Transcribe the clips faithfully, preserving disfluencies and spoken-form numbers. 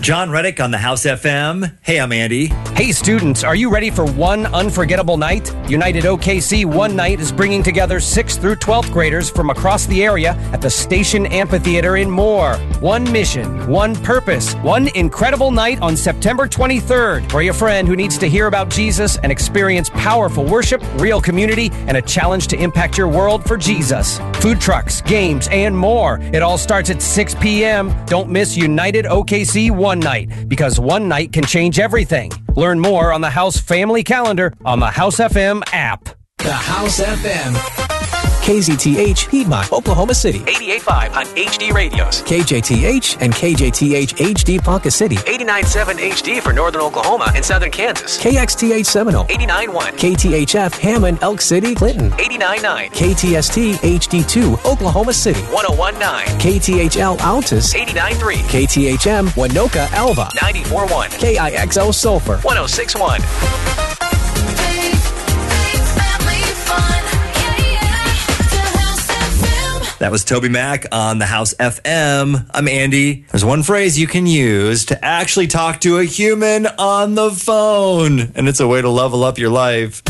John Reddick on the House F M. Hey, I'm Andy. Hey, students, are you ready for one unforgettable night? United O K C One Night is bringing together sixth through twelfth graders from across the area at the Station Amphitheater in Moore. One mission, one purpose, one incredible night on September twenty-third. Bring a friend who needs to hear about Jesus and experience powerful worship, real community, and a challenge to impact your world for Jesus. Food trucks, games, and more. It all starts at six p.m. Don't miss United O K C One Night, because one night can change everything. Learn more on the House Family Calendar on the House F M app. The House F M. K Z T H, Piedmont, Oklahoma City. eighty-eight point five on H D radios. K J T H and K J T H H D Ponca City. eighty-nine point seven H D for northern Oklahoma and southern Kansas. K X T H Seminole. eighty-nine point one. K T H F Hammond, Elk City, Clinton. eighty-nine point nine. K T S T H D two, Oklahoma City. one oh one point nine. K T H L Altus. eighty-nine point three. K T H M Winoka Alva. ninety-four point one. K I X O Sulphur. one oh six point one. That was Toby Mac on the House F M. I'm Andy. There's one phrase you can use to actually talk to a human on the phone, and it's a way to level up your life.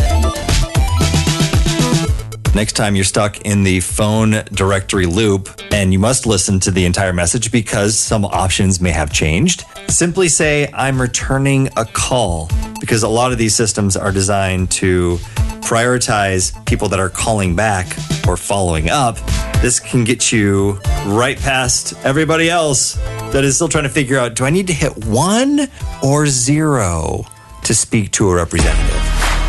Next time you're stuck in the phone directory loop and you must listen to the entire message because some options may have changed, simply say, I'm returning a call, because a lot of these systems are designed to prioritize people that are calling back or following up. This can get you right past everybody else that is still trying to figure out, do I need to hit one or zero to speak to a representative?